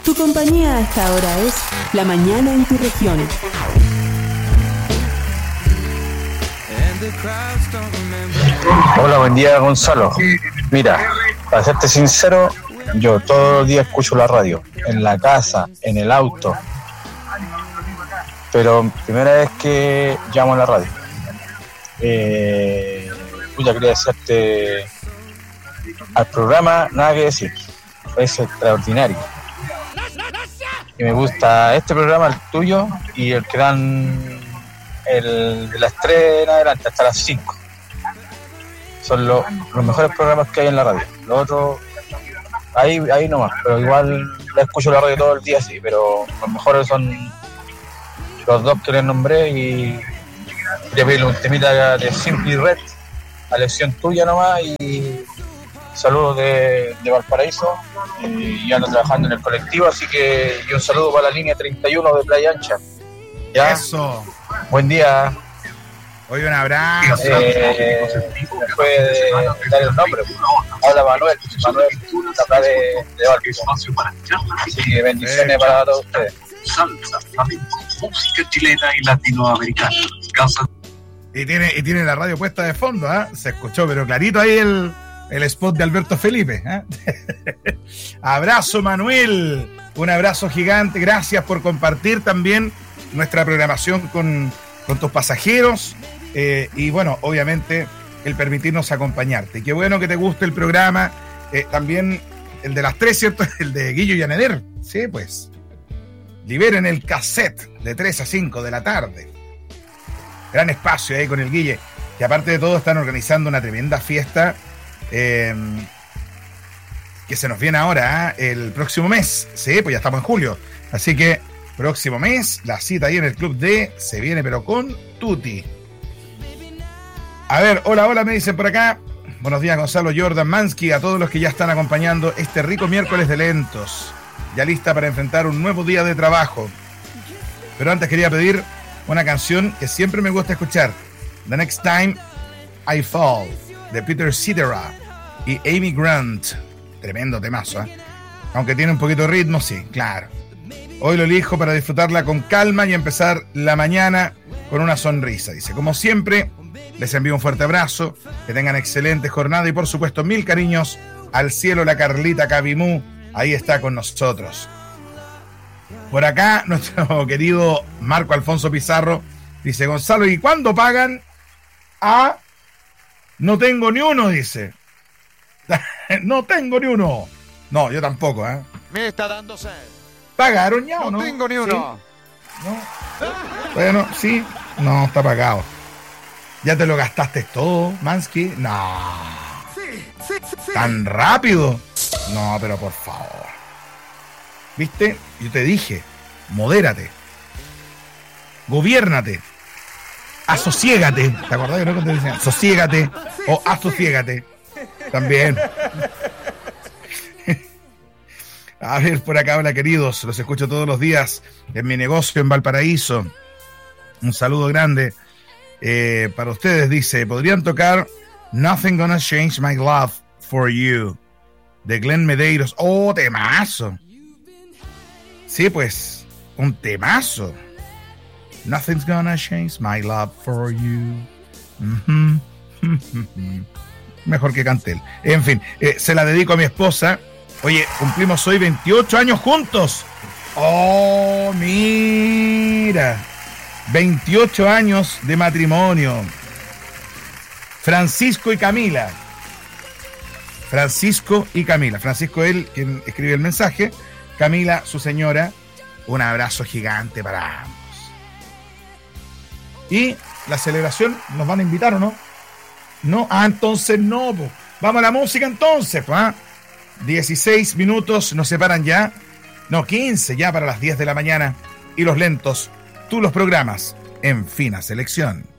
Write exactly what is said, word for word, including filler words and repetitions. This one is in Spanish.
Tu compañía a esta hora es La Mañana en tu región. Hola, buen día, Gonzalo. Mira, para serte sincero, yo todos los días escucho la radio, en la casa, en el auto, pero primera vez que llamo a la radio. Eh, ya quería decirte al programa, nada que decir, es extraordinario. Y me gusta este programa, el tuyo, y el que dan el de las tres en adelante, hasta las cinco. Son lo, los mejores programas que hay en la radio. Los otros, ahí, ahí nomás, pero igual la escucho la radio todo el día, sí, pero los mejores son los dos que les nombré. Y quería pedirle un temita de Simply Red, a elección tuya nomás, y saludos de, de Valparaíso, y ando trabajando en el colectivo, así que y un saludo para la línea treinta y uno de Playa Ancha. ¿Ya? Eso. Buen día. Oye, un abrazo. Eh, puede dar el nombre. Hola, Manuel. Manuel, acá de, de Valparaíso. Así que bendiciones para todos ustedes. Salsa, flamenco, música chilena y latinoamericana. Casa. Y tiene, y tiene la radio puesta de fondo, ¿eh? Se escuchó, pero clarito ahí el, el spot de Alberto Felipe, ¿eh? Abrazo, Manuel. Un abrazo gigante. Gracias por compartir también nuestra programación con, con tus pasajeros. Eh, y bueno, obviamente, el permitirnos acompañarte. Qué bueno que te guste el programa. Eh, también el de las tres, ¿cierto? El de Guillo y Aneder. Sí, pues. Liberen el cassette de tres a cinco de la tarde. Gran espacio ahí con el Guille, que aparte de todo están organizando una tremenda fiesta eh, que se nos viene ahora, ¿eh? El próximo mes. Sí, pues ya estamos en julio. Así que próximo mes, la cita ahí en el Club D se viene, pero con tutti. A ver, hola, hola, me dicen por acá. Buenos días, Gonzalo, Jordan, Mansky, a todos los que ya están acompañando este rico miércoles de lentos. Ya lista para enfrentar un nuevo día de trabajo. Pero antes quería pedir una canción que siempre me gusta escuchar. The Next Time I Fall, de Peter Cetera y Amy Grant. Tremendo temazo, ¿eh? Aunque tiene un poquito de ritmo, sí, claro. Hoy lo elijo para disfrutarla con calma y empezar la mañana con una sonrisa. Dice, como siempre, les envío un fuerte abrazo, que tengan excelente jornada y por supuesto mil cariños al cielo, la Carlita Cabimú. Ahí está con nosotros. Por acá, nuestro querido Marco Alfonso Pizarro dice, Gonzalo, ¿y cuándo pagan? Ah, no tengo ni uno, dice. No tengo ni uno. No, yo tampoco, ¿eh? Me está dando sed. ¿Pagaron ya o no? No tengo ni uno. ¿Sí? ¿No? Bueno, sí. No, está pagado. ¿Ya te lo gastaste todo, Mansky? No. Sí, sí, sí. ¿Tan rápido? No, pero por favor. ¿Viste? Yo te dije, modérate. Gobiérnate. Asociégate. ¿Te acordás que no te decían? Asociégate o asociégate. También. A ver, por acá, hola queridos. Los escucho todos los días en mi negocio en Valparaíso. Un saludo grande eh, para ustedes. Dice, ¿podrían tocar Nothing Gonna Change My Love For You de Glenn Medeiros? ¡Oh, temazo! Sí, pues, un temazo. Nothing's gonna change my love for you. Mm-hmm. Mm-hmm. Mejor que Cantel. En fin, eh, se la dedico a mi esposa. Oye, cumplimos hoy veintiocho años juntos. ¡Oh, mira! veintiocho años de matrimonio. Francisco y Camila. Francisco y Camila. Francisco, él, quien escribe el mensaje. Camila, su señora. Un abrazo gigante para ambos. Y la celebración, ¿nos van a invitar o no? No, ah, entonces no, po. Vamos a la música entonces, pues, ¿ah? dieciséis minutos nos separan ya. No, quince ya para las diez de la mañana. Y los lentos, tú los programas en fina selección.